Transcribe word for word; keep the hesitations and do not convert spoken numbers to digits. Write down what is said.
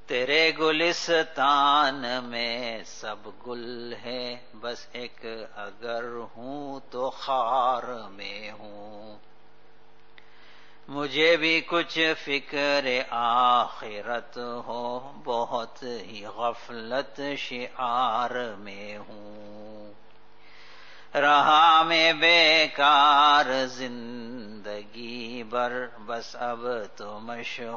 तेरे गुलिस्तान में सब गुल है, बस एक अगर हूँ तो खार में हूँ। मुझे भी कुछ फिक्र आखिरत हो, बहुत ही गफलत शिआर में हूँ। रहा मैं बेकार जिंदगी भर, बस अब तो मशगूल